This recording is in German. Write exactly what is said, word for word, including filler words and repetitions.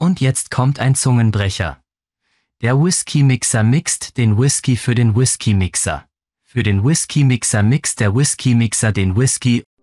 Und jetzt kommt ein Zungenbrecher. Der Whisky-Mixer mixt den Whisky für den Whisky-Mixer. Für den Whisky-Mixer mixt der Whisky-Mixer den Whisky